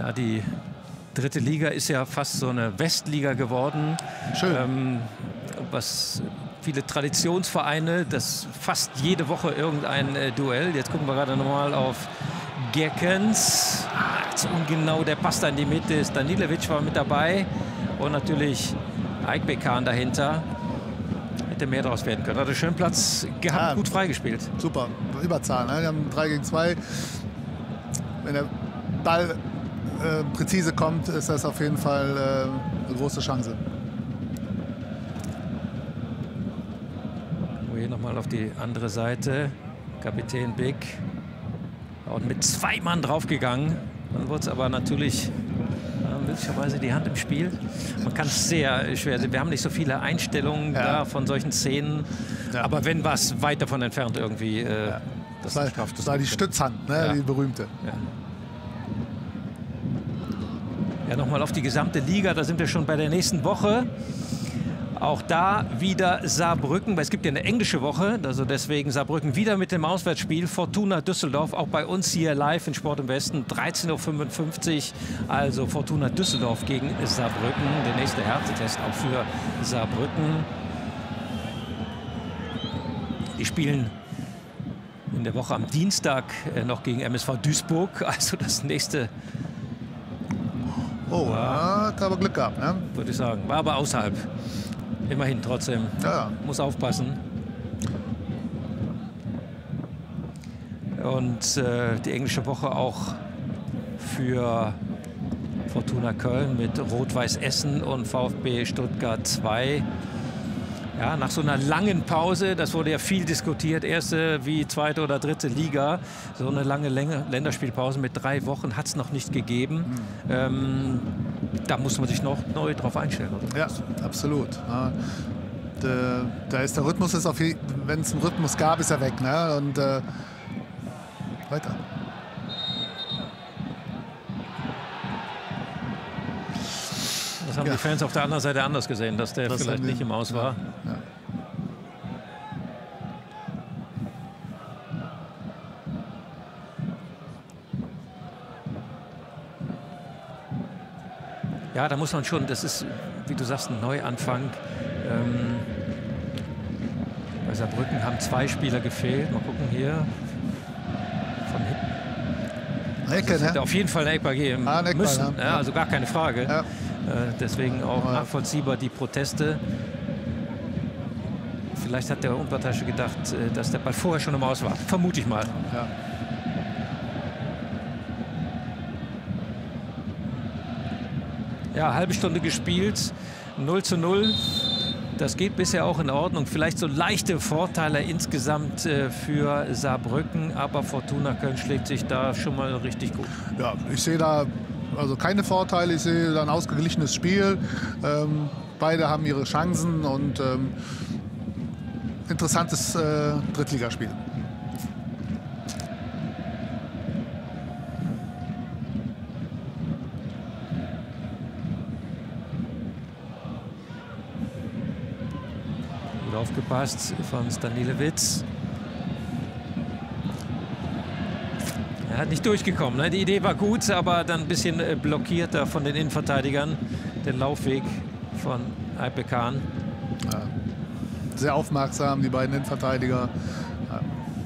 Ja, die dritte Liga ist ja fast so eine Westliga geworden. Schön. Was viele Traditionsvereine, das fast jede Woche irgendein Duell. Jetzt gucken wir gerade nochmal auf Gerkens. Zu ungenau, der passt da in die Mitte. Stanilevic war mit dabei. Und natürlich Aybekkan dahinter. Hätte mehr draus werden können. Hatte schön Platz gehabt, ja, gut freigespielt. Super, Überzahl. Ne? Wir haben 3 gegen 2. Wenn der Ball präzise kommt, ist das auf jeden Fall eine große Chance. Hier nochmal auf die andere Seite. Kapitän Big. Und mit 2 Mann draufgegangen. Dann wurde es aber natürlich möglicherweise die Hand im Spiel. Man kann es sehr schwer sehen. Wir haben nicht so viele Einstellungen da von solchen Szenen. Ja. Aber wenn was weit davon entfernt irgendwie das war die Stützhand, ne? Die berühmte. Ja, nochmal auf die gesamte Liga. Da sind wir schon bei der nächsten Woche. Auch da wieder Saarbrücken, weil es gibt ja eine englische Woche, also deswegen Saarbrücken wieder mit dem Auswärtsspiel. Fortuna Düsseldorf, auch bei uns hier live in Sport im Westen, 13:55 Uhr. Also Fortuna Düsseldorf gegen Saarbrücken, der nächste Härtetest auch für Saarbrücken. Die spielen in der Woche am Dienstag noch gegen MSV Duisburg, also das nächste. Oh, hat aber Glück gehabt, ne? Würde ich sagen, war aber außerhalb. Immerhin trotzdem. Ja. Muss aufpassen. Und die englische Woche auch für Fortuna Köln mit Rot-Weiß Essen und VfB Stuttgart 2. Ja, nach so einer langen Pause, das wurde ja viel diskutiert, erste wie zweite oder dritte Liga, so eine lange Länderspielpause mit 3 Wochen hat es noch nicht gegeben. Da muss man sich noch neu drauf einstellen, oder? Ja, absolut. Ja. Da ist der Rhythmus, wenn es einen Rhythmus gab, ist er weg. Ne? Und weiter. Das haben die Fans auf der anderen Seite anders gesehen, dass der vielleicht nicht im Aus war. Ja. Ja, da muss man schon, das ist, wie du sagst, ein Neuanfang. Bei Saarbrücken haben 2 Spieler gefehlt. Mal gucken hier. Von hinten. Ecke, also hätte ne? auf jeden Fall eine Eckball geben müssen. Ja, also gar keine Frage. Ja. Deswegen auch nachvollziehbar die Proteste. Vielleicht hat der Unparteiische gedacht, dass der Ball vorher schon im Aus war. Vermute ich mal. Ja. Ja, halbe Stunde gespielt, 0:0. Das geht bisher auch in Ordnung. Vielleicht so leichte Vorteile insgesamt für Saarbrücken, aber Fortuna Köln schlägt sich da schon mal richtig gut. Ja, ich sehe da also keine Vorteile. Ich sehe da ein ausgeglichenes Spiel. Beide haben ihre Chancen und interessantes Drittligaspiel. Aufgepasst von Stanilevic. Er hat nicht durchgekommen. Ne? Die Idee war gut, aber dann ein bisschen blockierter von den Innenverteidigern. Den Laufweg von Aybekkan. Ja. Sehr aufmerksam, die beiden Innenverteidiger. Ja.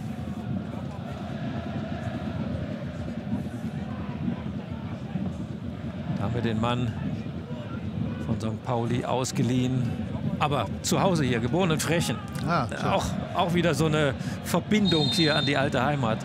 Da haben wir den Mann von St. Pauli ausgeliehen. Aber zu Hause hier, geboren in Frechen. Ah, auch wieder so eine Verbindung hier an die alte Heimat.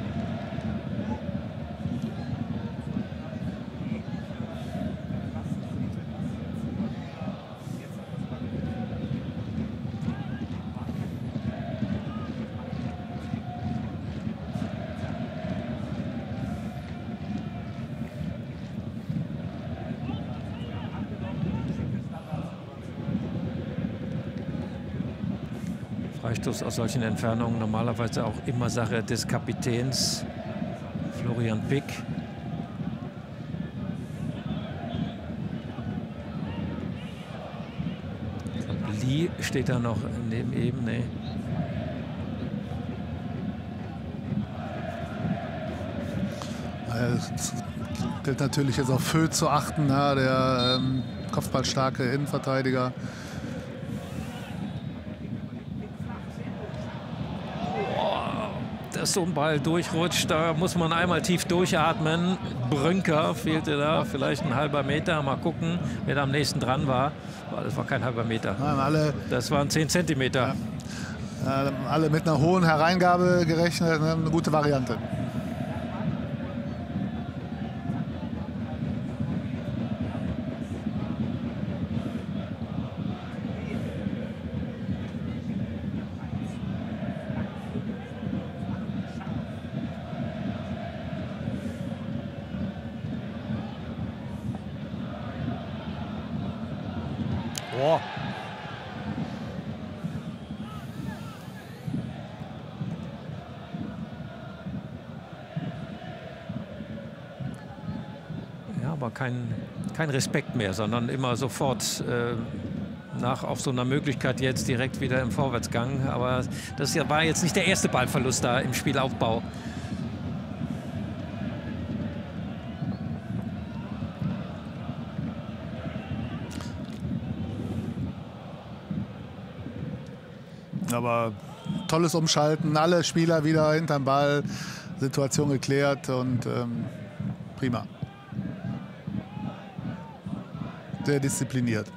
Freistoß aus solchen Entfernungen normalerweise auch immer Sache des Kapitäns Florian Pick. Lee steht da noch neben ihm. Nee. Es gilt natürlich jetzt auf Föth zu achten, ja, der kopfballstarke Innenverteidiger. Dass so ein Ball durchrutscht, da muss man einmal tief durchatmen. Brünker fehlte da, vielleicht ein halber Meter. Mal gucken, wer da am nächsten dran war. Das war kein halber Meter. Nein, das waren 10 Zentimeter. Ja. Alle mit einer hohen Hereingabe gerechnet, ne? Eine gute Variante. Boah. Ja, aber kein Respekt mehr, sondern immer sofort auf so einer Möglichkeit jetzt direkt wieder im Vorwärtsgang. Aber das war jetzt nicht der erste Ballverlust da im Spielaufbau. Aber tolles Umschalten, alle Spieler wieder hinterm Ball, Situation geklärt und prima. Sehr diszipliniert.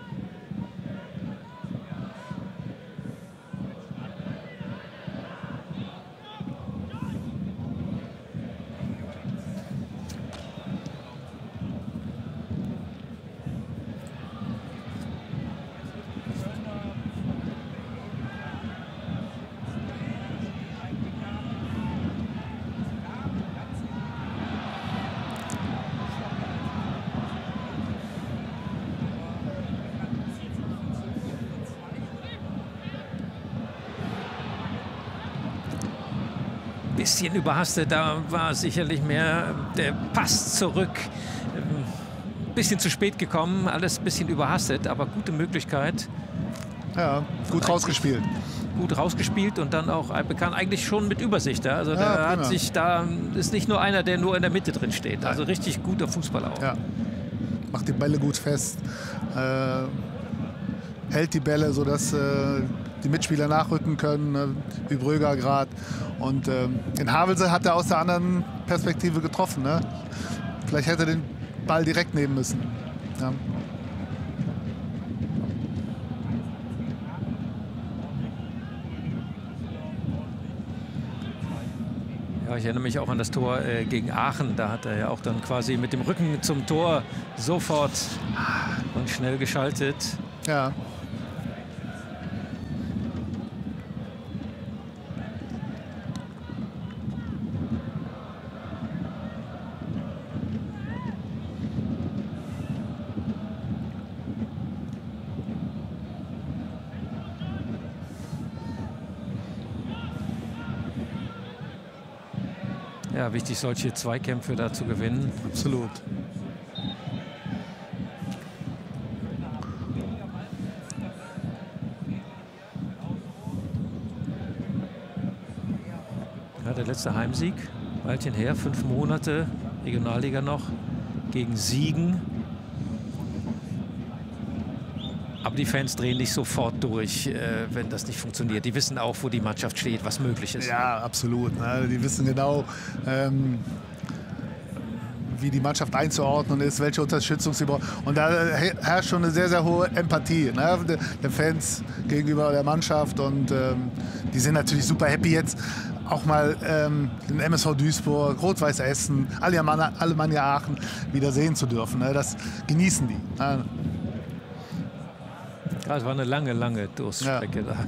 Bisschen überhastet, da war sicherlich mehr der Pass zurück. Ein bisschen zu spät gekommen, alles ein bisschen überhastet, aber gute Möglichkeit. Ja, gut rausgespielt. Gut rausgespielt und dann auch bekannt, eigentlich schon mit Übersicht. Ja? Also der hat sich da, ist nicht nur einer, der nur in der Mitte drin steht. Also richtig guter Fußball auch. Ja. Macht die Bälle gut fest, hält die Bälle, sodass die Mitspieler nachrücken können, wie Bröger gerade. Und in Havelse hat er aus der anderen Perspektive getroffen. Ne? Vielleicht hätte er den Ball direkt nehmen müssen. Ja. Ja, ich erinnere mich auch an das Tor gegen Aachen. Da hat er ja auch dann quasi mit dem Rücken zum Tor sofort und schnell geschaltet. Ja. Ja, wichtig, solche Zweikämpfe da zu gewinnen. Absolut. Ja, der letzte Heimsieg, Weilchen her, 5 Monate, Regionalliga noch, gegen Siegen. Aber die Fans drehen nicht sofort durch, wenn das nicht funktioniert. Die wissen auch, wo die Mannschaft steht, was möglich ist. Ja, absolut. Die wissen genau, wie die Mannschaft einzuordnen ist, welche Unterstützung sie braucht. Und da herrscht schon eine sehr, sehr hohe Empathie, ne, der Fans gegenüber der Mannschaft. Und die sind natürlich super happy jetzt, auch mal den MSV Duisburg, Rot-Weiß Essen, Alemannia Aachen wieder sehen zu dürfen. Ne, das genießen die. Ne. Ja, es war eine lange, lange Durststrecke da.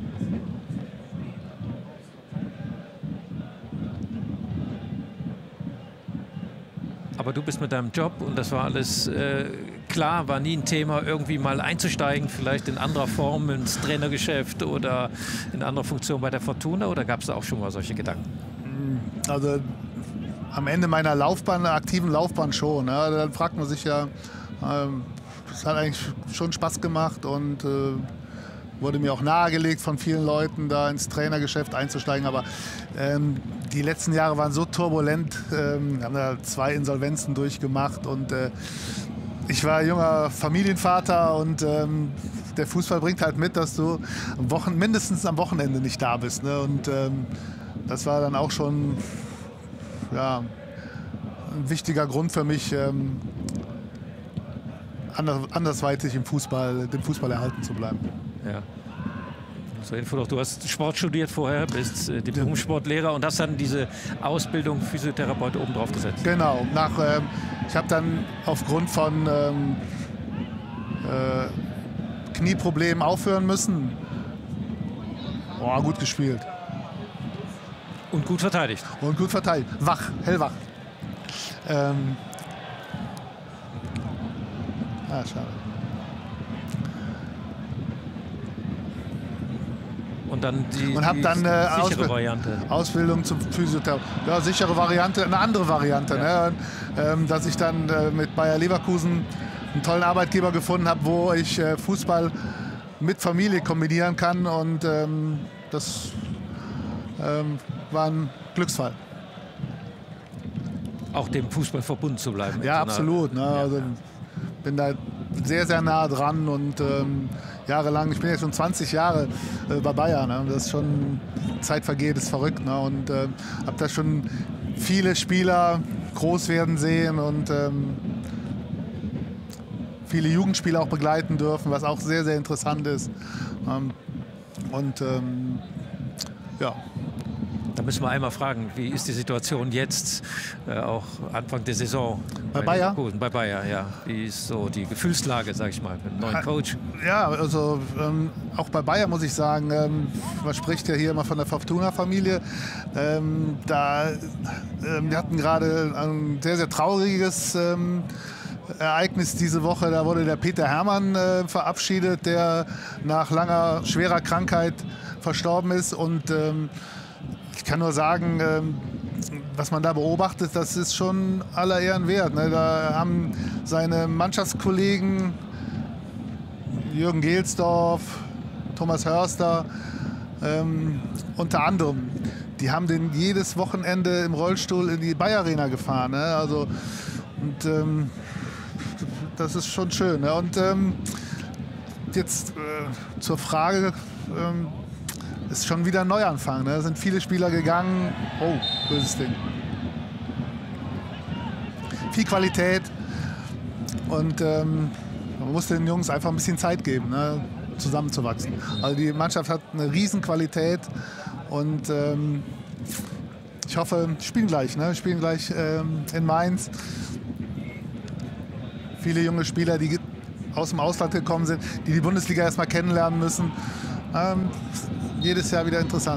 Aber du bist mit deinem Job und das war alles klar, war nie ein Thema, irgendwie mal einzusteigen, vielleicht in anderer Form ins Trainergeschäft oder in anderer Funktion bei der Fortuna, oder gab es da auch schon mal solche Gedanken? Also am Ende meiner Laufbahn, aktiven Laufbahn schon. Ne? Dann fragt man sich ja, es hat eigentlich schon Spaß gemacht und wurde mir auch nahegelegt von vielen Leuten, da ins Trainergeschäft einzusteigen. Aber die letzten Jahre waren so turbulent. Wir haben da 2 Insolvenzen durchgemacht und ich war junger Familienvater und der Fußball bringt halt mit, dass du mindestens am Wochenende nicht da bist. Ne? Und das war dann auch schon ja, ein wichtiger Grund für mich, andersweitig dem Fußball erhalten zu bleiben. Ja. Zur Info noch, du hast Sport studiert vorher, bist Diplom-Sportlehrer und hast dann diese Ausbildung Physiotherapeut oben drauf gesetzt. Genau. Ich habe dann aufgrund von Knieproblemen aufhören müssen. Oh, gut gespielt. Und gut verteidigt. Und gut verteidigt. Wach, hellwach. Schade. Und dann die sichere Variante. Ausbildung zum Physiotherapeut. Ja, sichere Variante, eine andere Variante. Ja. Ne? Dass ich dann mit Bayer Leverkusen einen tollen Arbeitgeber gefunden habe, wo ich Fußball mit Familie kombinieren kann. Und das war ein Glücksfall. Auch dem Fußball verbunden zu bleiben. Ja, absolut. Ne? Ja. Also, bin da sehr, sehr nah dran und jahrelang, ich bin jetzt schon 20 Jahre bei Bayern. Ne? Das ist schon, Zeit vergeht, ist verrückt. Ne? Und habe da schon viele Spieler groß werden sehen und viele Jugendspieler auch begleiten dürfen, was auch sehr, sehr interessant ist. Ja. Da müssen wir einmal fragen, wie ist die Situation jetzt, auch Anfang der Saison? Bei Bayer? Bei Bayer, ja. Wie ist so die Gefühlslage, sag ich mal, mit dem neuen Coach? Ja, also auch bei Bayer muss ich sagen, man spricht ja hier immer von der Fortuna-Familie. Wir hatten gerade ein sehr, sehr trauriges Ereignis diese Woche. Da wurde der Peter Hermann verabschiedet, der nach langer, schwerer Krankheit verstorben ist. Und ich kann nur sagen, was man da beobachtet, das ist schon aller Ehren wert. Ne? Da haben seine Mannschaftskollegen Jürgen Gelsdorf, Thomas Hörster unter anderem, die haben den jedes Wochenende im Rollstuhl in die Bayer Arena gefahren. Ne? Also, und das ist schon schön. Ne? Und jetzt zur Frage, ist schon wieder ein Neuanfang. Ne? Da sind viele Spieler gegangen. Oh, böses Ding. Viel Qualität. Und man muss den Jungs einfach ein bisschen Zeit geben, ne? Zusammenzuwachsen. Also die Mannschaft hat eine Riesenqualität. Und ich hoffe, spielen gleich. Ne? Spielen gleich in Mainz. Viele junge Spieler, die aus dem Ausland gekommen sind, die die Bundesliga erstmal kennenlernen müssen. Jedes Jahr wieder interessant.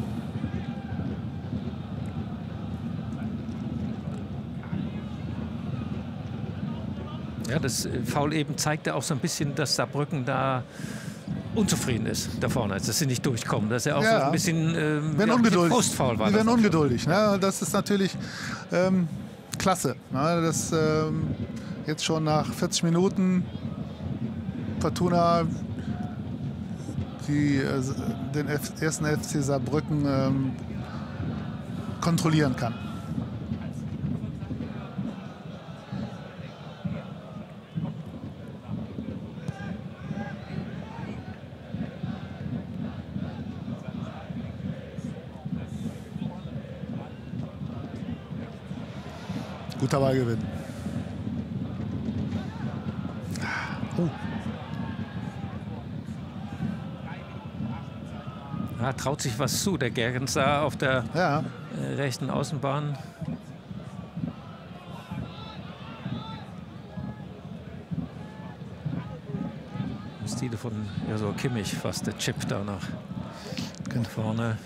Ja, das Foul eben zeigte auch so ein bisschen, dass Saarbrücken da unzufrieden ist da vorne, dass sie nicht durchkommen. Dass er auch so ein bisschen Frustfoul war. Die werden ungeduldig. Ne? Das ist natürlich klasse. Ne? Das jetzt schon nach 40 Minuten Fortuna den ersten FC Saarbrücken kontrollieren kann. Guter Ballgewinn. Ja, traut sich was zu, der Gergens da auf der rechten Außenbahn. Stile von so Kimmich, fast der Chip da nach vorne.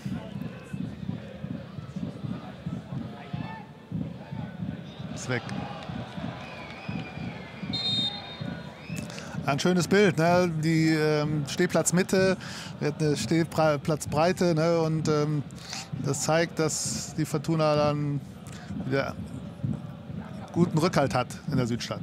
Ist weg. Ein schönes Bild, ne? Die Stehplatzmitte, eine Stehplatzbreite, ne? Und das zeigt, dass die Fortuna dann wieder guten Rückhalt hat in der Südstadt.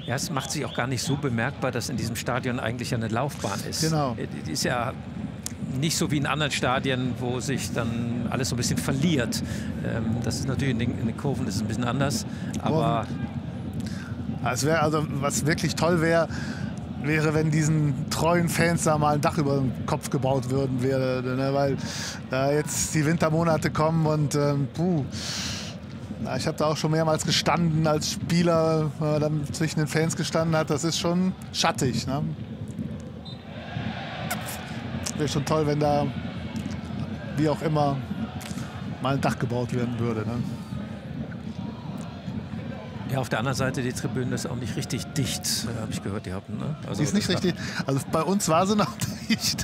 Ja, es macht sich auch gar nicht so bemerkbar, dass in diesem Stadion eigentlich eine Laufbahn ist. Genau. Die ist ja nicht so wie in anderen Stadien, wo sich dann alles so ein bisschen verliert. Das ist natürlich in den Kurven ist es ein bisschen anders. Aber also was wirklich toll wäre, wenn diesen treuen Fans da mal ein Dach über den Kopf gebaut würden, ne? Weil da jetzt die Wintermonate kommen und ich habe da auch schon mehrmals gestanden als Spieler, dann zwischen den Fans gestanden hat. Das ist schon schattig. Ne? Wäre schon toll, wenn da, wie auch immer, mal ein Dach gebaut werden würde. Ne? Ja, auf der anderen Seite, die Tribüne ist auch nicht richtig dicht, habe ich gehört, die hatten. Ne? Also die ist nicht richtig, also bei uns war sie noch dicht.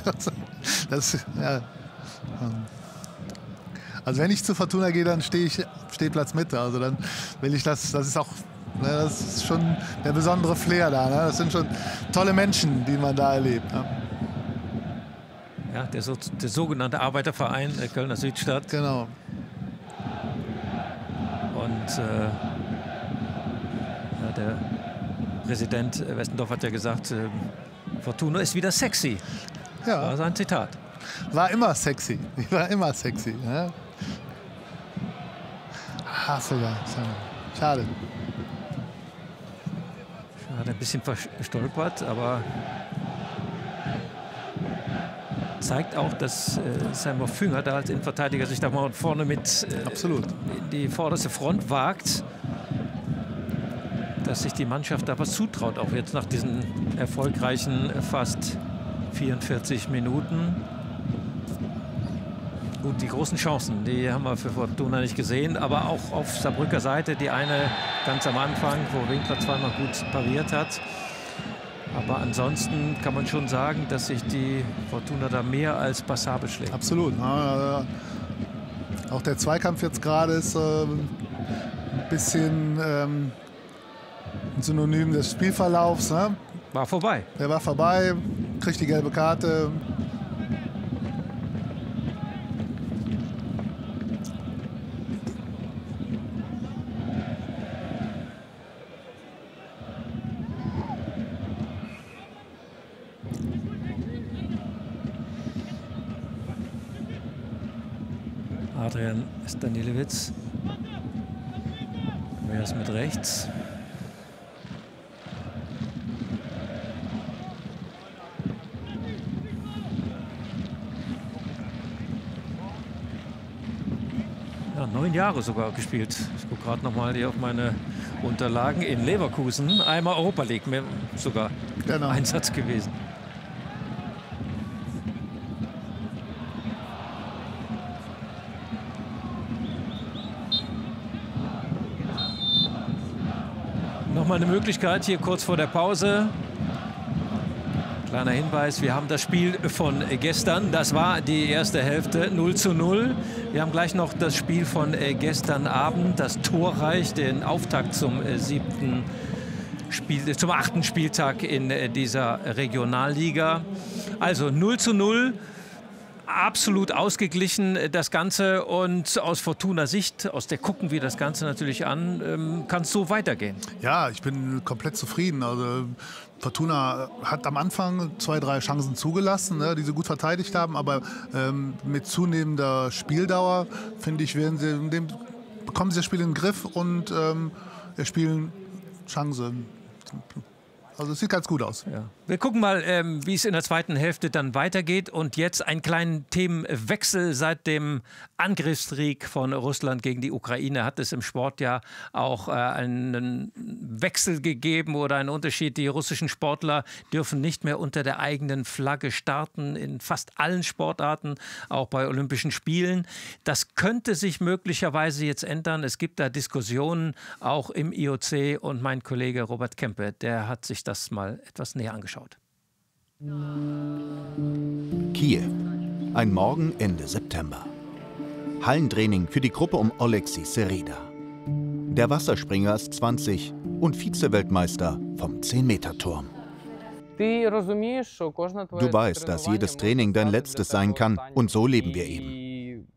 Also wenn ich zu Fortuna gehe, dann stehe ich Stehplatz Mitte. Also dann will ich das ist auch, ne, das ist schon der besondere Flair da. Ne? Das sind schon tolle Menschen, die man da erlebt. Ne? Ja, der sogenannte Arbeiterverein Kölner Südstadt. Genau. Und der Präsident Westendorf hat ja gesagt, Fortuna ist wieder sexy. Ja. Das war sein Zitat. War immer sexy. War immer sexy. Ne? Sogar. Schade. Hat ein bisschen verstolpert, aber zeigt auch, dass Seymour Fünger da als Innenverteidiger sich da mal vorne mit Absolut. In die vorderste Front wagt. Dass sich die Mannschaft da was zutraut, auch jetzt nach diesen erfolgreichen fast 44 Minuten. Gut, die großen Chancen, die haben wir für Fortuna nicht gesehen, aber auch auf Saarbrücker Seite, die eine ganz am Anfang, wo Winkler zweimal gut pariert hat. Aber ansonsten kann man schon sagen, dass sich die Fortuna da mehr als passabel schlägt. Absolut. Ja, auch der Zweikampf jetzt gerade ist ein bisschen ein Synonym des Spielverlaufs. Ne? War vorbei. Der war vorbei, kriegt die gelbe Karte. Adrian Stanilewicz. Wer ist mit rechts? Ja, 9 Jahre sogar gespielt. Ich gucke gerade noch mal hier auf meine Unterlagen. In Leverkusen einmal Europa League, mehr sogar Genau. Einsatz gewesen. Nochmal eine Möglichkeit hier kurz vor der Pause. Kleiner Hinweis, wir haben das Spiel von gestern. Das war die erste Hälfte, 0:0. Wir haben gleich noch das Spiel von gestern Abend, das Torreich, den Auftakt zum 8. Spieltag in dieser Regionalliga. Also 0:0. Absolut ausgeglichen das Ganze, und aus Fortuna Sicht, aus der gucken wir das Ganze natürlich an, kann es so weitergehen. Ja, ich bin komplett zufrieden. Also Fortuna hat am Anfang 2, 3 Chancen zugelassen, ne, die sie gut verteidigt haben, aber mit zunehmender Spieldauer, finde ich, bekommen sie das Spiel in den Griff und spielen Chancen. Also es sieht ganz gut aus. Ja. Wir gucken mal, wie es in der zweiten Hälfte dann weitergeht. Und jetzt einen kleinen Themenwechsel. Seit dem Angriffskrieg von Russland gegen die Ukraine hat es im Sport ja auch einen Wechsel gegeben oder einen Unterschied. Die russischen Sportler dürfen nicht mehr unter der eigenen Flagge starten in fast allen Sportarten, auch bei Olympischen Spielen. Das könnte sich möglicherweise jetzt ändern. Es gibt da Diskussionen auch im IOC, und mein Kollege Robert Kempe, der hat sich das mal etwas näher angeschaut. Kiew, ein Morgen Ende September. Hallentraining für die Gruppe um Oleksiy Sereda. Der Wasserspringer ist 20 und Vize-Weltmeister vom 10-Meter-Turm. Du weißt, dass jedes Training dein letztes sein kann, und so leben wir eben.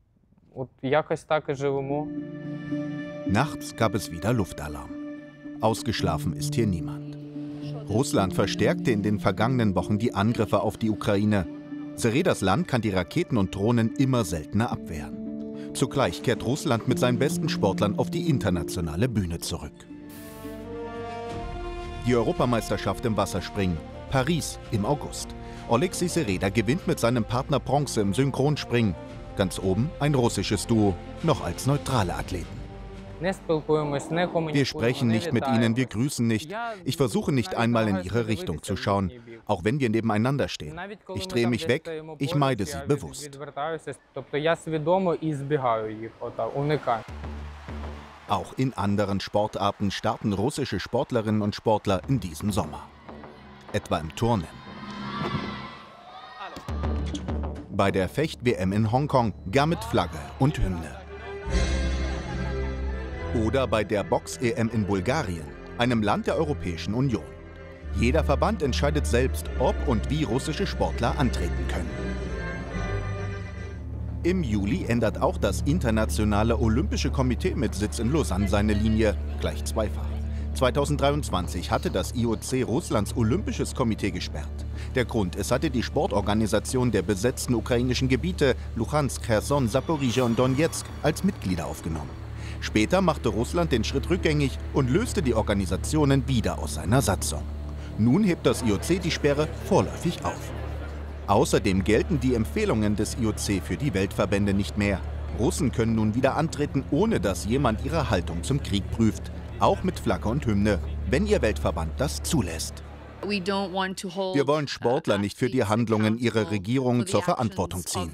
Nachts gab es wieder Luftalarm. Ausgeschlafen ist hier niemand. Russland verstärkte in den vergangenen Wochen die Angriffe auf die Ukraine. Seredas Land kann die Raketen und Drohnen immer seltener abwehren. Zugleich kehrt Russland mit seinen besten Sportlern auf die internationale Bühne zurück. Die Europameisterschaft im Wasserspringen, Paris im August. Oleksiy Sereda gewinnt mit seinem Partner Bronze im Synchronspringen. Ganz oben ein russisches Duo, noch als neutrale Athleten. Wir sprechen nicht mit ihnen, wir grüßen nicht. Ich versuche nicht einmal in ihre Richtung zu schauen, auch wenn wir nebeneinander stehen. Ich drehe mich weg, ich meide sie bewusst. Auch in anderen Sportarten starten russische Sportlerinnen und Sportler in diesem Sommer. Etwa im Turnen. Bei der Fecht-WM in Hongkong gar mit Flagge und Hymne. Oder bei der Box-EM in Bulgarien, einem Land der Europäischen Union. Jeder Verband entscheidet selbst, ob und wie russische Sportler antreten können. Im Juli ändert auch das Internationale Olympische Komitee mit Sitz in Lausanne seine Linie, gleich zweifach. 2023 hatte das IOC Russlands Olympisches Komitee gesperrt. Der Grund, es hatte die Sportorganisation der besetzten ukrainischen Gebiete Luhansk, Cherson, Saporizhia und Donetsk als Mitglieder aufgenommen. Später machte Russland den Schritt rückgängig und löste die Organisationen wieder aus seiner Satzung. Nun hebt das IOC die Sperre vorläufig auf. Außerdem gelten die Empfehlungen des IOC für die Weltverbände nicht mehr. Russen können nun wieder antreten, ohne dass jemand ihre Haltung zum Krieg prüft. Auch mit Flagge und Hymne, wenn ihr Weltverband das zulässt. Wir wollen Sportler nicht für die Handlungen ihrer Regierung zur Verantwortung ziehen.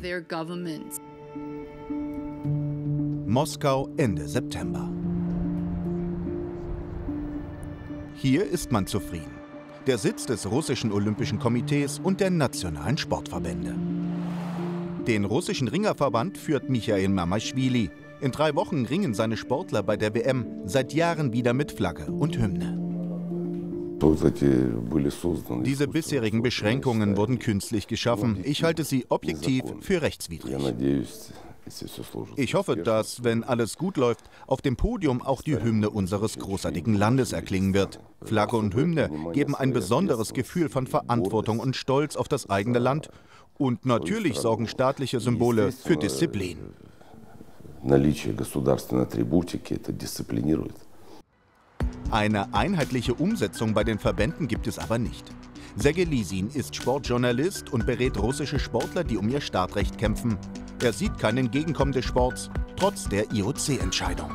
Moskau Ende September. Hier ist man zufrieden. Der Sitz des russischen Olympischen Komitees und der nationalen Sportverbände. Den russischen Ringerverband führt Michail Mamaschwili. In 3 Wochen ringen seine Sportler bei der WM seit Jahren wieder mit Flagge und Hymne. Diese bisherigen Beschränkungen wurden künstlich geschaffen. Ich halte sie objektiv für rechtswidrig. Ich hoffe, dass, wenn alles gut läuft, auf dem Podium auch die Hymne unseres großartigen Landes erklingen wird. Flagge und Hymne geben ein besonderes Gefühl von Verantwortung und Stolz auf das eigene Land. Und natürlich sorgen staatliche Symbole für Disziplin. Eine einheitliche Umsetzung bei den Verbänden gibt es aber nicht. Sergei Lisin ist Sportjournalist und berät russische Sportler, die um ihr Startrecht kämpfen. Er sieht kein Entgegenkommen des Sports, trotz der IOC-Entscheidung.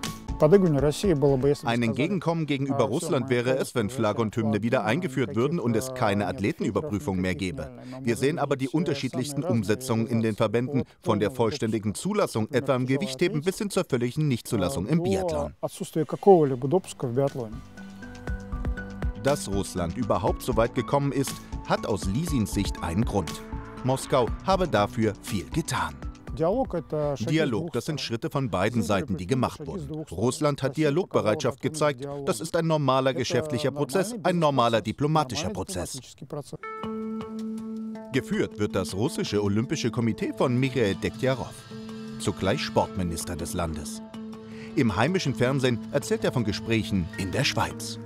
Ein Entgegenkommen gegenüber Russland wäre es, wenn Flagge und Hymne wieder eingeführt würden und es keine Athletenüberprüfung mehr gäbe. Wir sehen aber die unterschiedlichsten Umsetzungen in den Verbänden, von der vollständigen Zulassung etwa im Gewichtheben bis hin zur völligen Nichtzulassung im Biathlon. Dass Russland überhaupt so weit gekommen ist, hat aus Lisins Sicht einen Grund. Moskau habe dafür viel getan. Dialog, das sind Schritte von beiden Seiten, die gemacht wurden. Russland hat Dialogbereitschaft gezeigt. Das ist ein normaler geschäftlicher Prozess, ein normaler diplomatischer Prozess. Geführt wird das russische Olympische Komitee von Michail Dektyarov, zugleich Sportminister des Landes. Im heimischen Fernsehen erzählt er von Gesprächen in der Schweiz.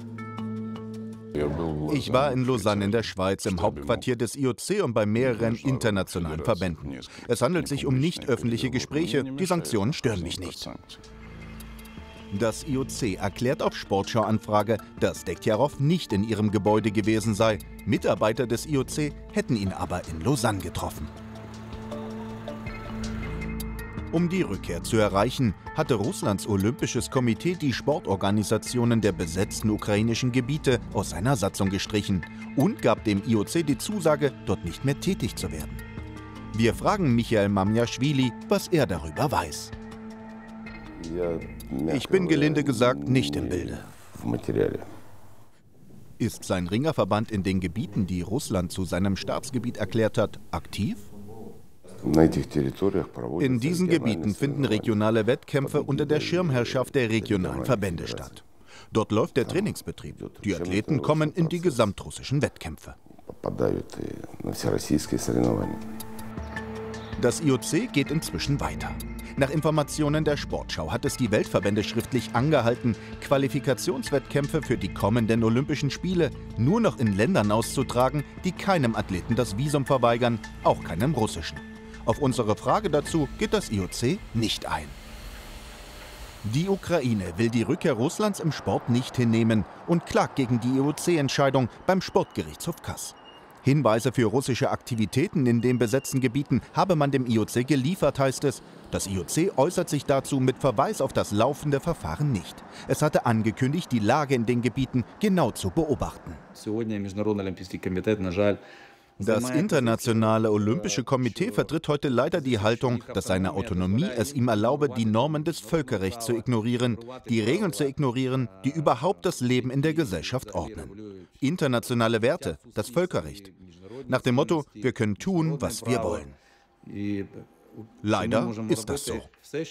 Ich war in Lausanne in der Schweiz, im Hauptquartier des IOC und bei mehreren internationalen Verbänden. Es handelt sich um nicht öffentliche Gespräche, die Sanktionen stören mich nicht. Das IOC erklärt auf Sportschau-Anfrage, dass Dektyarov nicht in ihrem Gebäude gewesen sei. Mitarbeiter des IOC hätten ihn aber in Lausanne getroffen. Um die Rückkehr zu erreichen, hatte Russlands Olympisches Komitee die Sportorganisationen der besetzten ukrainischen Gebiete aus seiner Satzung gestrichen und gab dem IOC die Zusage, dort nicht mehr tätig zu werden. Wir fragen Michail Mamaschwili, was er darüber weiß. Ich bin gelinde gesagt nicht im Bilde. Ist sein Ringerverband in den Gebieten, die Russland zu seinem Staatsgebiet erklärt hat, aktiv? In diesen Gebieten finden regionale Wettkämpfe unter der Schirmherrschaft der regionalen Verbände statt. Dort läuft der Trainingsbetrieb. Die Athleten kommen in die gesamtrussischen Wettkämpfe. Das IOC geht inzwischen weiter. Nach Informationen der Sportschau hat es die Weltverbände schriftlich angehalten, Qualifikationswettkämpfe für die kommenden Olympischen Spiele nur noch in Ländern auszutragen, die keinem Athleten das Visum verweigern, auch keinem russischen. Auf unsere Frage dazu geht das IOC nicht ein. Die Ukraine will die Rückkehr Russlands im Sport nicht hinnehmen und klagt gegen die IOC-Entscheidung beim Sportgerichtshof Kass. Hinweise für russische Aktivitäten in den besetzten Gebieten habe man dem IOC geliefert, heißt es. Das IOC äußert sich dazu mit Verweis auf das laufende Verfahren nicht. Es hatte angekündigt, die Lage in den Gebieten genau zu beobachten. Das Internationale Olympische Komitee vertritt heute leider die Haltung, dass seine Autonomie es ihm erlaube, die Normen des Völkerrechts zu ignorieren, die Regeln zu ignorieren, die überhaupt das Leben in der Gesellschaft ordnen. Internationale Werte, das Völkerrecht. Nach dem Motto, wir können tun, was wir wollen. Leider ist das so.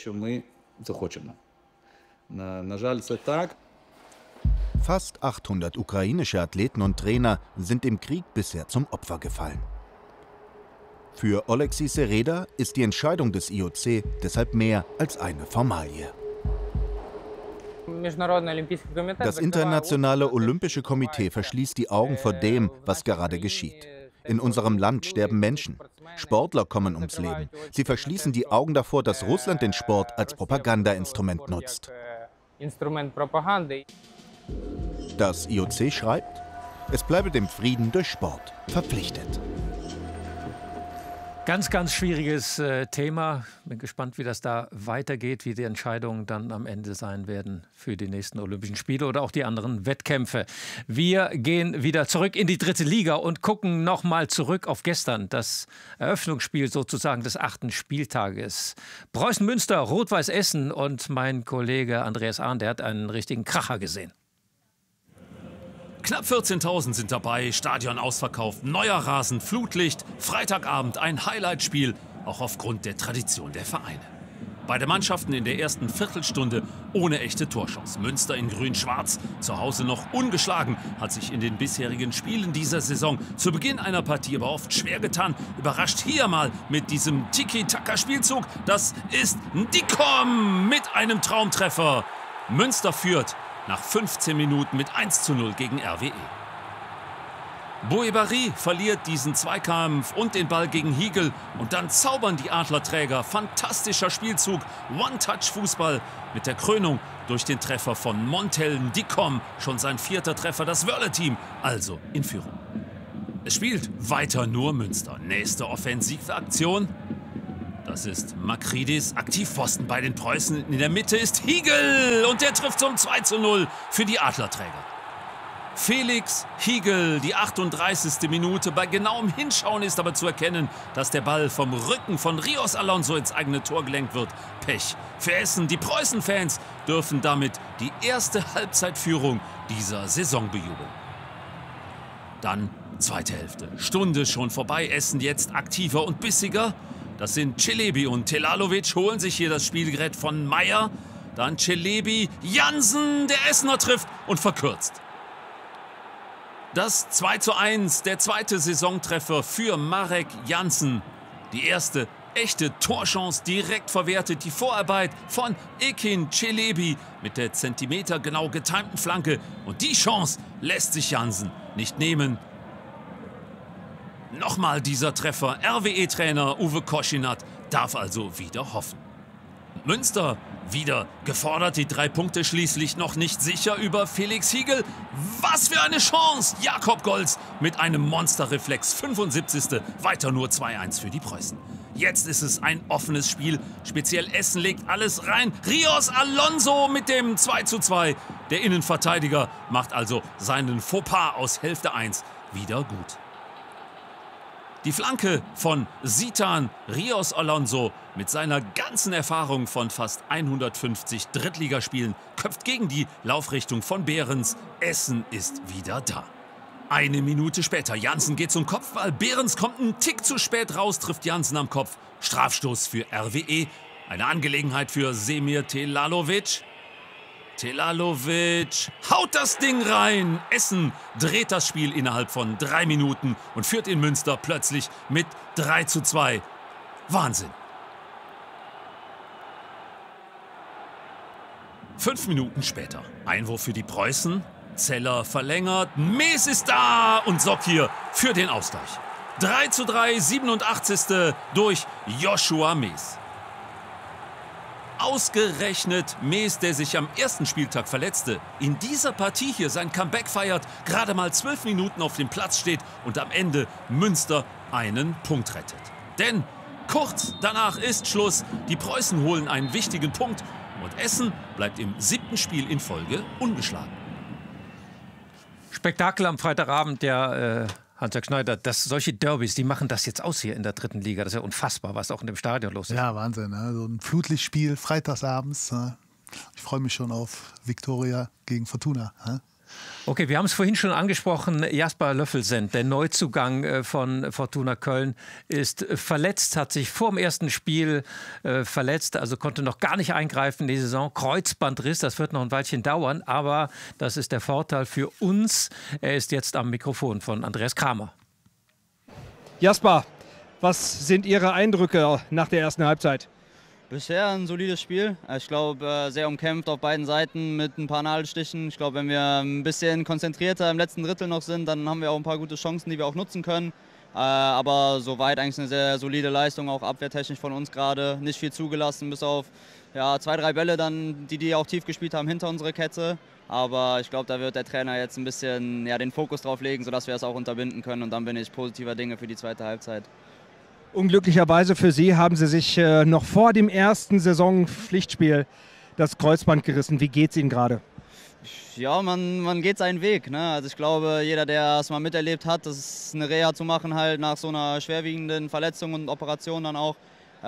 Fast 800 ukrainische Athleten und Trainer sind im Krieg bisher zum Opfer gefallen. Für Oleksij Sereda ist die Entscheidung des IOC deshalb mehr als eine Formalie. Das Internationale Olympische Komitee verschließt die Augen vor dem, was gerade geschieht. In unserem Land sterben Menschen. Sportler kommen ums Leben. Sie verschließen die Augen davor, dass Russland den Sport als Propagandainstrument nutzt. Das IOC schreibt, es bleibe dem Frieden durch Sport verpflichtet. Ganz, ganz schwieriges Thema. Bin gespannt, wie das da weitergeht, wie die Entscheidungen dann am Ende sein werden für die nächsten Olympischen Spiele oder auch die anderen Wettkämpfe. Wir gehen wieder zurück in die 3. Liga und gucken noch mal zurück auf gestern, das Eröffnungsspiel sozusagen des 8. Spieltages. Preußen Münster, Rot-Weiß Essen und mein Kollege Andreas Ahn, der hat einen richtigen Kracher gesehen. Knapp 14.000 sind dabei, Stadion ausverkauft, neuer Rasen, Flutlicht, Freitagabend ein Highlightspiel, auch aufgrund der Tradition der Vereine. Beide Mannschaften in der ersten Viertelstunde ohne echte Torchance. Münster in grün-schwarz, zu Hause noch ungeschlagen, hat sich in den bisherigen Spielen dieser Saison zu Beginn einer Partie aber oft schwer getan. Überrascht hier mal mit diesem Tiki-Taka-Spielzug. Das ist Dikom mit einem Traumtreffer. Münster führt nach 15 Minuten mit 1:0 gegen RWE. Boebari verliert diesen Zweikampf und den Ball gegen Higel. Und dann zaubern die Adlerträger. Fantastischer Spielzug, One-Touch-Fußball mit der Krönung durch den Treffer von Montel Dikom. Schon sein 4. Treffer, das Wörle-Team also in Führung. Es spielt weiter nur Münster. Nächste Offensivaktion. Das ist Makridis, Aktivpfosten bei den Preußen. In der Mitte ist Higel und der trifft zum 2:0 für die Adlerträger. Felix Higel, die 38. Minute. Bei genauem Hinschauen ist aber zu erkennen, dass der Ball vom Rücken von Rios Alonso ins eigene Tor gelenkt wird. Pech für Essen. Die Preußen-Fans dürfen damit die erste Halbzeitführung dieser Saison bejubeln. Dann zweite Hälfte. Stunde schon vorbei. Essen jetzt aktiver und bissiger. Das sind Celebi und Telalovic, holen sich hier das Spielgerät von Meyer. Dann Celebi, Jansen, der Essener trifft und verkürzt. Das 2:1, der zweite Saisontreffer für Marek Jansen. Die erste echte Torchance direkt verwertet. Die Vorarbeit von Ekin Celebi mit der zentimetergenau getimten Flanke. Und die Chance lässt sich Jansen nicht nehmen. Nochmal dieser Treffer. RWE-Trainer Uwe Koschinat darf also wieder hoffen. Münster wieder gefordert, die 3 Punkte schließlich noch nicht sicher über Felix Higel. Was für eine Chance! Jakob Golz mit einem Monsterreflex. 75. Weiter nur 2:1 für die Preußen. Jetzt ist es ein offenes Spiel. Speziell Essen legt alles rein. Rios Alonso mit dem 2:2. Der Innenverteidiger macht also seinen Fauxpas aus Hälfte 1 wieder gut. Die Flanke von Sitan Rios Alonso mit seiner ganzen Erfahrung von fast 150 Drittligaspielen köpft gegen die Laufrichtung von Behrens. Essen ist wieder da. 1 Minute später, Jansen geht zum Kopfball. Behrens kommt einen Tick zu spät raus, trifft Jansen am Kopf. Strafstoß für RWE. Eine Angelegenheit für Semir Telalovic. Telalovic haut das Ding rein. Essen dreht das Spiel innerhalb von 3 Minuten und führt in Münster plötzlich mit 3:2. Wahnsinn. 5 Minuten später. Einwurf für die Preußen. Zeller verlängert. Mees ist da und sorgt hier für den Ausgleich. 3:3, 87. durch Joshua Mees. Ausgerechnet Mees, der sich am ersten Spieltag verletzte, in dieser Partie hier sein Comeback feiert, gerade mal 12 Minuten auf dem Platz steht und am Ende Münster einen Punkt rettet. Denn kurz danach ist Schluss. Die Preußen holen einen wichtigen Punkt und Essen bleibt im 7. Spiel in Folge ungeschlagen. Spektakel am Freitagabend, der Hans-Jörg Schneider, solche Derbys, die machen das jetzt aus hier in der 3. Liga. Das ist ja unfassbar, was auch in dem Stadion los ist. Ja, Wahnsinn. Ne? So ein Flutlichtspiel, freitagsabends. Ne? Ich freue mich schon auf Viktoria gegen Fortuna. Ne? Okay, wir haben es vorhin schon angesprochen. Jasper Löffelsend, der Neuzugang von Fortuna Köln, ist verletzt, hat sich vor dem ersten Spiel verletzt, also konnte noch gar nicht eingreifen in die Saison. Kreuzbandriss, das wird noch ein Weilchen dauern, aber das ist der Vorteil für uns. Er ist jetzt am Mikrofon von Andreas Kramer. Jasper, was sind Ihre Eindrücke nach der ersten Halbzeit? Bisher ein solides Spiel. Ich glaube, sehr umkämpft auf beiden Seiten mit ein paar Nadelstichen. Ich glaube, wenn wir ein bisschen konzentrierter im letzten Drittel noch sind, dann haben wir auch ein paar gute Chancen, die wir auch nutzen können. Aber soweit eigentlich eine sehr solide Leistung, auch abwehrtechnisch von uns gerade. Nicht viel zugelassen, bis auf 2, 3 Bälle, dann, die auch tief gespielt haben hinter unsere Kette. Aber ich glaube, da wird der Trainer jetzt ein bisschen den Fokus drauf legen, sodass wir es auch unterbinden können. Und dann bin ich positiver Dinge für die zweite Halbzeit. Unglücklicherweise für Sie haben Sie sich noch vor dem ersten Saisonpflichtspiel das Kreuzband gerissen. Wie geht es Ihnen gerade? Ja, man geht seinen Weg. Ne? Also ich glaube, jeder, der es mal miterlebt hat, das ist eine Reha zu machen halt nach so einer schwerwiegenden Verletzung und Operation dann auch,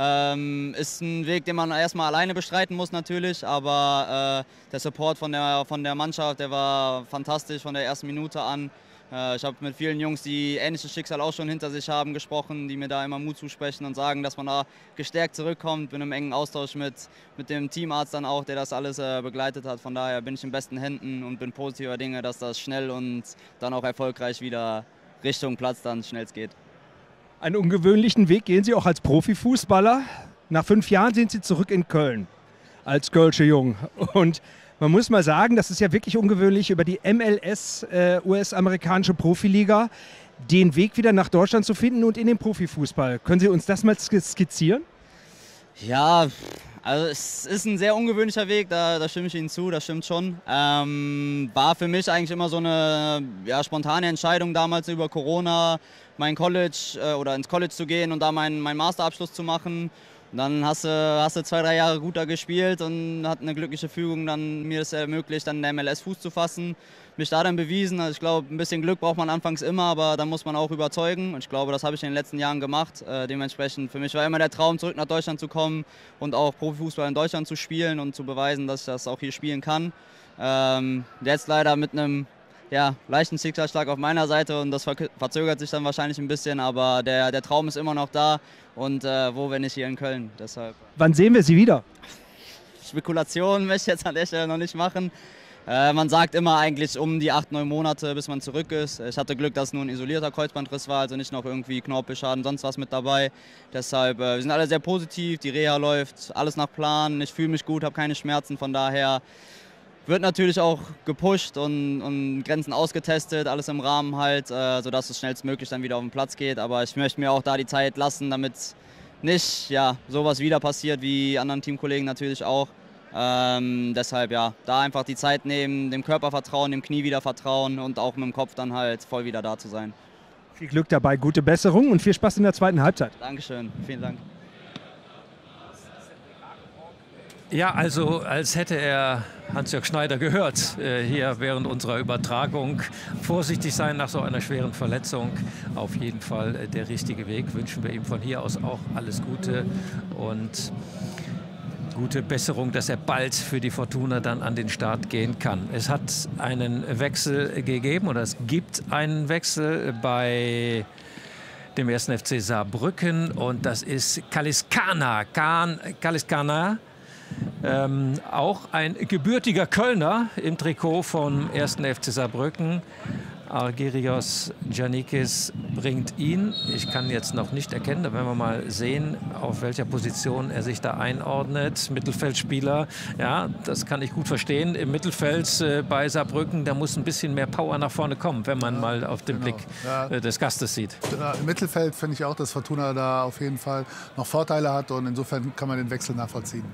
ist ein Weg, den man erstmal alleine bestreiten muss natürlich. Aber der Support von der Mannschaft, der war fantastisch von der ersten Minute an. Ich habe mit vielen Jungs, die ähnliches Schicksal auch schon hinter sich haben, gesprochen, die mir da immer Mut zusprechen und sagen, dass man da gestärkt zurückkommt. Bin im engen Austausch mit dem Teamarzt dann auch, der das alles begleitet hat. Von daher bin ich in besten Händen und bin positiver Dinge, dass das schnell und dann auch erfolgreich wieder Richtung Platz dann schnell geht. Einen ungewöhnlichen Weg gehen Sie auch als Profifußballer. Nach 5 Jahren sind Sie zurück in Köln als Kölsche Jung. Und man muss mal sagen, das ist ja wirklich ungewöhnlich, über die MLS, US-amerikanische Profiliga, den Weg wieder nach Deutschland zu finden und in den Profifußball. Können Sie uns das mal skizzieren? Ja, also es ist ein sehr ungewöhnlicher Weg, da stimme ich Ihnen zu, das stimmt schon. War für mich eigentlich immer so eine spontane Entscheidung damals über Corona, mein College oder ins College zu gehen und da meinen Masterabschluss zu machen. Dann hast du 2, 3 Jahre gut da gespielt und hat eine glückliche Fügung dann mir das ermöglicht, dann in der MLS Fuß zu fassen. Mich da dann bewiesen. Also ich glaube, ein bisschen Glück braucht man anfangs immer, aber da muss man auch überzeugen. Und ich glaube, das habe ich in den letzten Jahren gemacht. Dementsprechend für mich war immer der Traum, zurück nach Deutschland zu kommen und auch Profifußball in Deutschland zu spielen und zu beweisen, dass ich das auch hier spielen kann. Jetzt leider mit einem leichten Schicksalsschlag auf meiner Seite und das verzögert sich dann wahrscheinlich ein bisschen, aber der Traum ist immer noch da und wo, wenn nicht hier in Köln. Deshalb. Wann sehen wir Sie wieder? Spekulationen möchte ich jetzt an der Stelle noch nicht machen. Man sagt immer eigentlich um die 8, 9 Monate, bis man zurück ist. Ich hatte Glück, dass es nur ein isolierter Kreuzbandriss war, also nicht noch irgendwie Knorpelschaden, sonst was mit dabei. Deshalb, wir sind alle sehr positiv, die Reha läuft, alles nach Plan, ich fühle mich gut, habe keine Schmerzen, von daher wird natürlich auch gepusht und Grenzen ausgetestet, alles im Rahmen halt, sodass es schnellstmöglich dann wieder auf den Platz geht. Aber ich möchte mir auch da die Zeit lassen, damit nicht sowas wieder passiert wie anderen Teamkollegen natürlich auch. Deshalb da einfach die Zeit nehmen, dem Körper vertrauen, dem Knie wieder vertrauen und auch mit dem Kopf dann halt voll wieder da zu sein. Viel Glück dabei, gute Besserung und viel Spaß in der zweiten Halbzeit. Dankeschön, vielen Dank. Ja, also als hätte er Hans-Jörg Schneider gehört, hier während unserer Übertragung. Vorsichtig sein nach so einer schweren Verletzung. Auf jeden Fall der richtige Weg. Wünschen wir ihm von hier aus auch alles Gute und gute Besserung, dass er bald für die Fortuna dann an den Start gehen kann. Es hat einen Wechsel gegeben oder es gibt einen Wechsel bei dem 1. FC Saarbrücken und das ist Kaliskana. Auch ein gebürtiger Kölner im Trikot vom 1. FC Saarbrücken. Argirios Giannikis bringt ihn. Ich kann jetzt noch nicht erkennen, da werden wir mal sehen, auf welcher Position er sich da einordnet. Mittelfeldspieler, ja, das kann ich gut verstehen. Im Mittelfeld bei Saarbrücken, da muss ein bisschen mehr Power nach vorne kommen, wenn man mal auf den Blick des Gastes sieht. Ja, im Mittelfeld finde ich auch, dass Fortuna da auf jeden Fall noch Vorteile hat und insofern kann man den Wechsel nachvollziehen.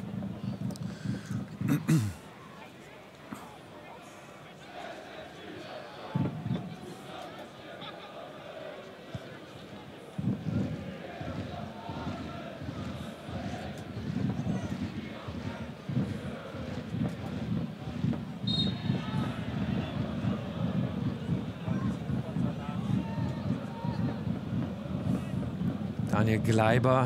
Daniel Gleiber,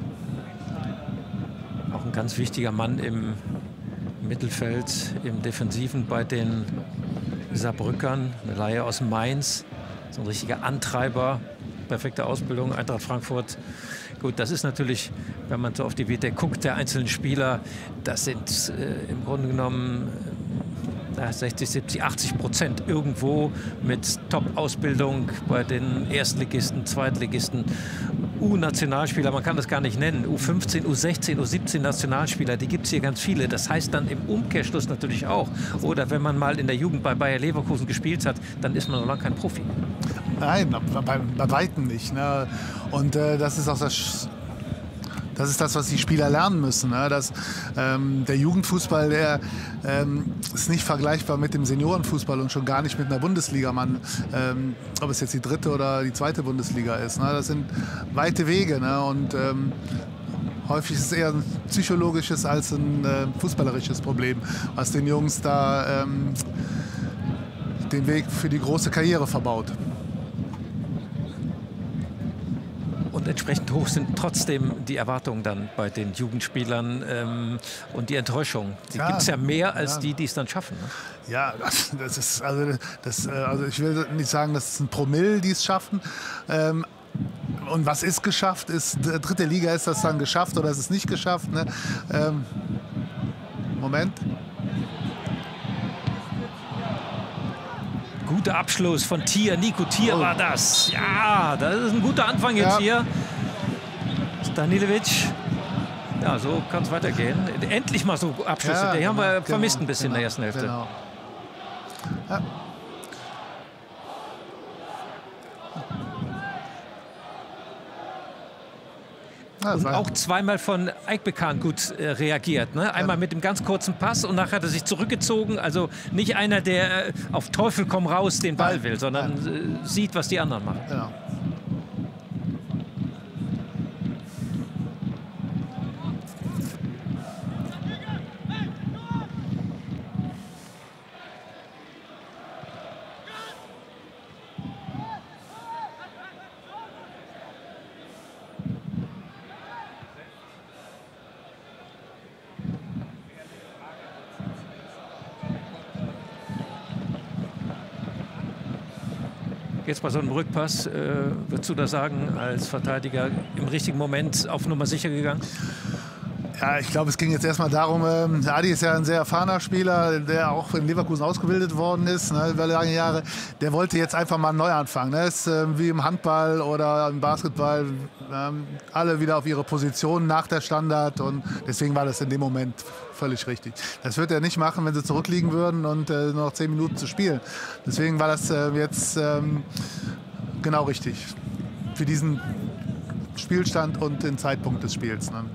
auch ein ganz wichtiger Mann im Mittelfeld, im Defensiven bei den Saarbrückern. Eine Leihe aus Mainz, so ein richtiger Antreiber, perfekte Ausbildung, Eintracht Frankfurt. Gut, das ist natürlich, wenn man so auf die Vita guckt, der einzelnen Spieler, das sind im Grunde genommen 60, 70, 80% irgendwo mit Top-Ausbildung bei den Erstligisten, Zweitligisten, U-Nationalspieler, man kann das gar nicht nennen, U15, U16, U17 Nationalspieler, die gibt es hier ganz viele. Das heißt dann im Umkehrschluss natürlich auch, oder wenn man mal in der Jugend bei Bayer Leverkusen gespielt hat, dann ist man noch lange kein Profi. Nein, bei Weitem nicht. Ne? Und das ist auch das ist das, was die Spieler lernen müssen. Ne? Der Jugendfußball, der ist nicht vergleichbar mit dem Seniorenfußball und schon gar nicht mit einer Bundesliga. Ob es jetzt die 3. oder die 2. Bundesliga ist. Ne? Das sind weite Wege. Ne? Und häufig ist es eher ein psychologisches als ein fußballerisches Problem, was den Jungs da den Weg für die große Karriere verbaut. Und entsprechend hoch sind trotzdem die Erwartungen dann bei den Jugendspielern und die Enttäuschung. Die gibt es ja mehr als die es dann schaffen. Ne? Ja, das ist also ich will nicht sagen, das ist ein Promille, die es schaffen. Und was ist geschafft? Ist 3. Liga, ist das dann geschafft oder ist es nicht geschafft? Ne? Moment. Guter Abschluss von Thier. Nico Thier war das. Ja, das ist ein guter Anfang jetzt hier. Stanilevic. Ja, so kann es weitergehen. Endlich mal so Abschlüsse. Ja, die haben wir vermisst ein bisschen in der ersten Hälfte. Genau. Ja. Und auch zweimal von Eikbekan gut reagiert. Ne? Einmal mit dem ganz kurzen Pass und nachher hat er sich zurückgezogen. Also nicht einer, der auf Teufel komm raus den Ball will, sondern sieht, was die anderen machen. Genau. Jetzt bei so einem Rückpass, würdest du da sagen, als Verteidiger im richtigen Moment auf Nummer sicher gegangen? Ja, ich glaube, es ging jetzt erstmal darum, Adi ist ja ein sehr erfahrener Spieler, der auch in Leverkusen ausgebildet worden ist, ne, über lange Jahre. Der wollte jetzt einfach mal einen Neuanfang. Ne? Das ist wie im Handball oder im Basketball, alle wieder auf ihre Position nach der Standard und deswegen war das in dem Moment völlig richtig. Das wird er nicht machen, wenn sie zurückliegen würden und nur noch 10 Minuten zu spielen. Deswegen war das jetzt genau richtig für diesen Spielstand und den Zeitpunkt des Spiels. Ne?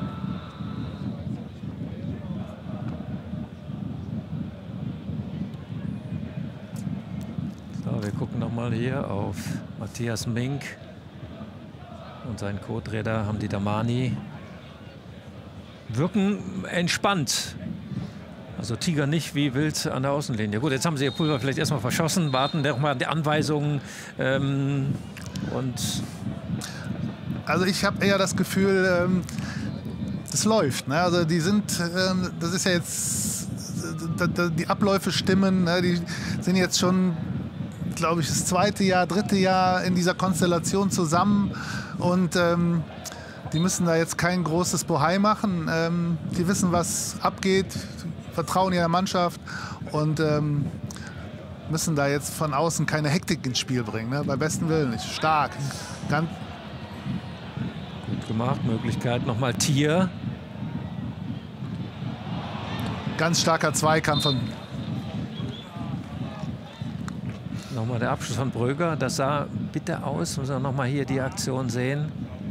Wir gucken noch mal hier auf Matthias Mink und seinen Co-Trainer Hamdi Damani. Wirken entspannt. Also Tiger nicht wie wild an der Außenlinie. Gut, jetzt haben sie ihr Pulver vielleicht erstmal verschossen, warten noch mal die Anweisungen. Also ich habe eher das Gefühl, das läuft. Ne? Also die sind, das ist ja jetzt, die Abläufe stimmen, ne? Die sind jetzt schon, glaube ich, das 2. Jahr, 3. Jahr in dieser Konstellation zusammen und die müssen da jetzt kein großes Bohai machen. Die wissen, was abgeht, vertrauen ihrer Mannschaft und müssen da jetzt von außen keine Hektik ins Spiel bringen. Ne? Bei besten Willen nicht. Stark. Ganz gut gemacht. Möglichkeit nochmal Thier. Ganz starker Zweikampf von. Nochmal der Abschluss von Bröger. Das sah bitter aus. Muss man nochmal hier die Aktion sehen.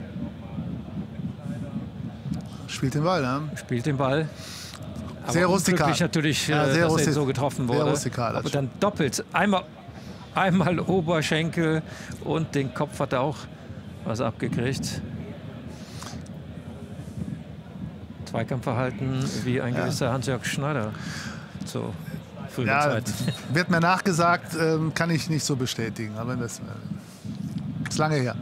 Spielt den Ball, ne? Spielt den Ball. Aber sehr rustikal. Natürlich, ja, sehr dass er so getroffen wurde. Sehr rustikal. Aber dann doppelt. Einmal Oberschenkel und den Kopf hat er auch was abgekriegt. Zweikampfverhalten wie ein gewisser Hans-Jörg Schneider. So früher Zeit. Wird mir nachgesagt, kann ich nicht so bestätigen. Aber das ist lange her.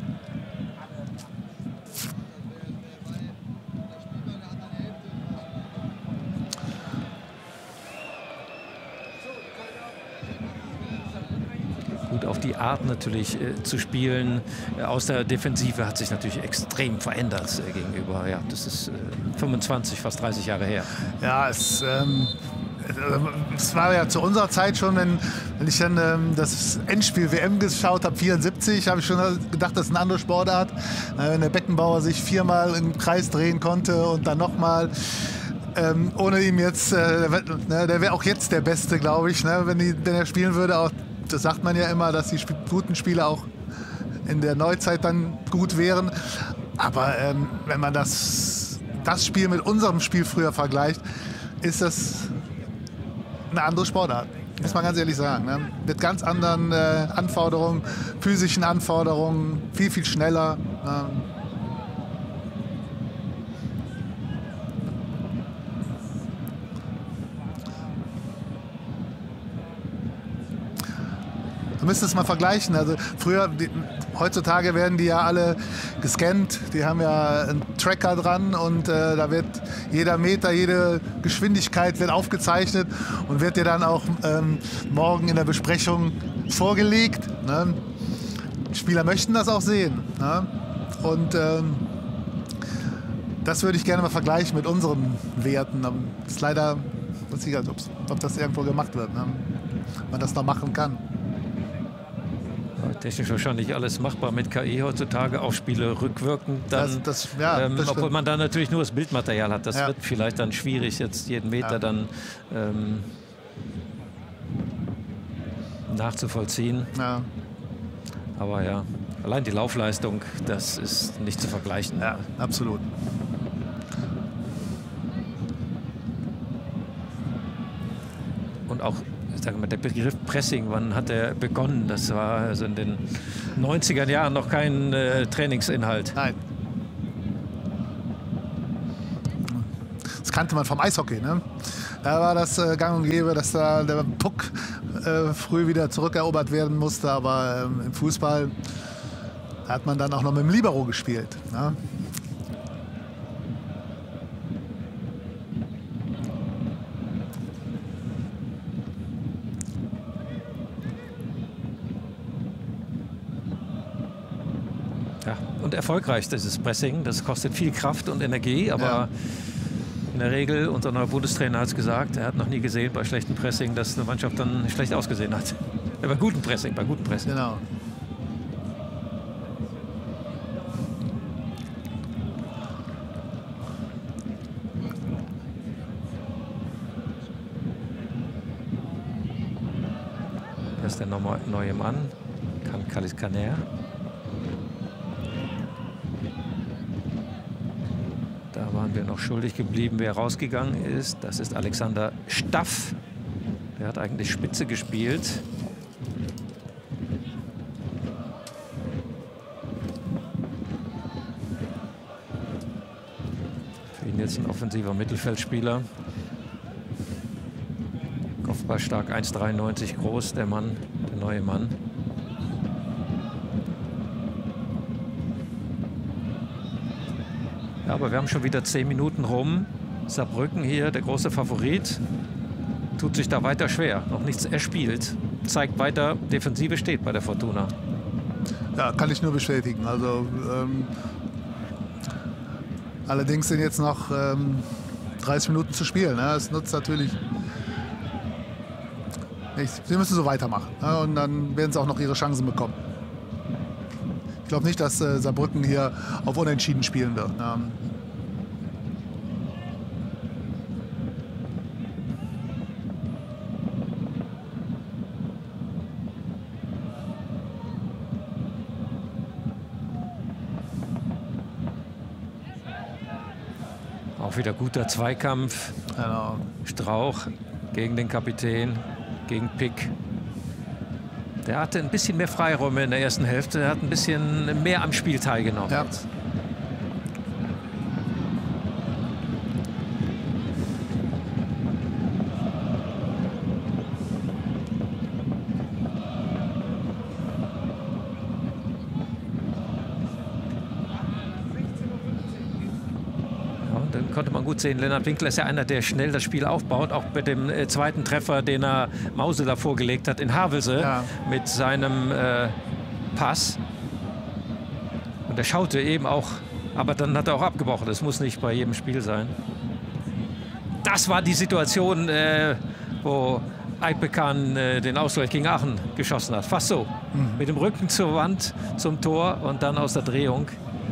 Gut, auf die Art natürlich zu spielen aus der Defensive hat sich natürlich extrem verändert gegenüber. Ja, das ist 25, fast 30 Jahre her. Ja, es war ja zu unserer Zeit schon, wenn ich dann das Endspiel WM geschaut habe, 74, habe ich schon gedacht, das ist eine andere Sportart. Wenn der Beckenbauer sich 4-mal im Kreis drehen konnte und dann nochmal. Ohne ihm jetzt, der wäre auch jetzt der Beste, glaube ich, ne, wenn er spielen würde. Auch, das sagt man ja immer, dass die guten Spieler auch in der Neuzeit dann gut wären. Aber wenn man das Spiel mit unserem Spiel früher vergleicht, ist das eine andere Sportart. Muss man ganz ehrlich sagen. Ne? Mit ganz anderen Anforderungen, physischen Anforderungen, viel, viel schneller. Du müsstest es mal vergleichen. Also früher, heutzutage werden die ja alle gescannt. Die haben ja einen Tracker dran und da wird jeder Meter, jede Geschwindigkeit wird aufgezeichnet und wird dir dann auch morgen in der Besprechung vorgelegt. Ne? Die Spieler möchten das auch sehen. Ne? Und das würde ich gerne mal vergleichen mit unseren Werten. Das ist leider, weiß ich nicht, ob das irgendwo gemacht wird. Ne? Man das noch machen kann. Technisch wahrscheinlich alles machbar mit KI heutzutage, auch Spiele rückwirkend. Dann, obwohl man dann natürlich nur das Bildmaterial hat. Das wird vielleicht dann schwierig, jetzt jeden Meter dann nachzuvollziehen. Ja. Aber ja, allein die Laufleistung, das ist nicht zu vergleichen. Ja, absolut. Und auch der Begriff Pressing, wann hat er begonnen? Das war also in den 90er Jahren noch kein Trainingsinhalt. Nein. Das kannte man vom Eishockey. Ne? Da war das gang und gäbe, dass da der Puck früh wieder zurückerobert werden musste. Aber im Fußball hat man dann auch noch mit dem Libero gespielt. Ne? Und erfolgreich, dieses Pressing. Das kostet viel Kraft und Energie, aber in der Regel, unser neuer Bundestrainer hat es gesagt, er hat noch nie gesehen bei schlechtem Pressing, dass eine Mannschaft dann schlecht ausgesehen hat. Bei gutem Pressing, Genau. Das ist der neue Mann, Kalis Caner. Da waren wir noch schuldig geblieben, wer rausgegangen ist. Das ist Alexander Staff. Der hat eigentlich Spitze gespielt. Für ihn jetzt ein offensiver Mittelfeldspieler. Kopfballstark, 1,93 groß, der Mann, der neue Mann. Ja, aber wir haben schon wieder 10 Minuten rum. Saarbrücken hier, der große Favorit, tut sich da weiter schwer. Noch nichts erspielt. Zeigt weiter, Defensive steht bei der Fortuna. Ja, kann ich nur bestätigen. Also allerdings sind jetzt noch 30 Minuten zu spielen. Ne? Es nutzt natürlich Sie müssen so weitermachen. Ja, und dann werden sie auch noch ihre Chancen bekommen. Ich glaube nicht, dass Saarbrücken hier auf Unentschieden spielen wird. Auch wieder guter Zweikampf. Genau. Strauch gegen den Kapitän, gegen Pick. Der hatte ein bisschen mehr Freiräume in der ersten Hälfte. Er hat ein bisschen mehr am Spiel teilgenommen. Ja. Jetzt. Konnte man gut sehen. Lennart Winkler ist ja einer, der schnell das Spiel aufbaut. Auch mit dem zweiten Treffer, den er Mauseler vorgelegt hat in Havelse mit seinem Pass. Und er schaute eben auch, aber dann hat er auch abgebrochen. Das muss nicht bei jedem Spiel sein. Das war die Situation, wo Eikbekan den Ausgleich gegen Aachen geschossen hat. Fast so. Mit dem Rücken zur Wand, zum Tor und dann aus der Drehung.